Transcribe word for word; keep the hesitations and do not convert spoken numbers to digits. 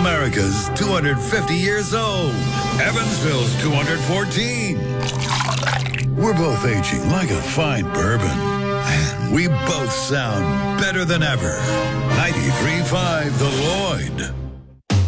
America's two hundred fifty years old. Evansville's two hundred fourteen. We're both aging like a fine bourbon. And we both sound better than ever. ninety-three point five The Lloyd.